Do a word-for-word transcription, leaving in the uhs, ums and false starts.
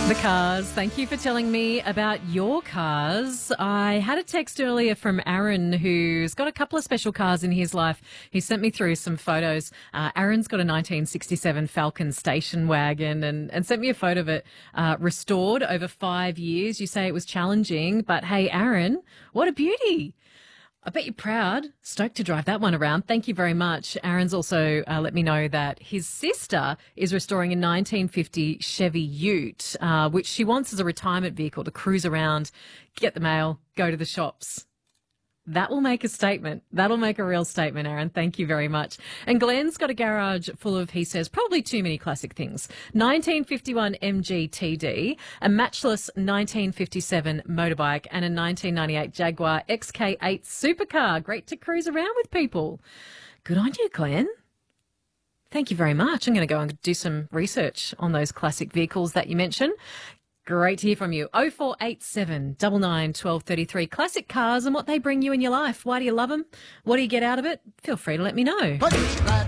The cars. Thank you for telling me about your cars. I had a text earlier from Aaron, who's got a couple of special cars in his life. He sent me through some photos. Uh, Aaron's got a nineteen sixty-seven Falcon station wagon and, and sent me a photo of it uh, restored over five years. You say it was challenging, but hey, Aaron, what a beauty. I bet you're proud, stoked to drive that one around. Thank you very much. Aaron's also uh, let me know that his sister is restoring a nineteen fifty Chevy Ute, uh, which she wants as a retirement vehicle to cruise around, get the mail, go to the shops. That will make a statement. That'll make a real statement, Aaron. Thank you very much. And Glenn's got a garage full of, he says, probably too many classic things. nineteen fifty-one M G T D, a matchless nineteen fifty-seven motorbike, and a nineteen ninety-eight Jaguar X K eight supercar. Great to cruise around with people. Good on you, Glenn. Thank you very much. I'm going to go and do some research on those classic vehicles that you mentioned. Great to hear from you. oh four eight seven, nine nine, one two three three. Classic cars and what they bring you in your life. Why do you love them? What do you get out of it? Feel free to let me know.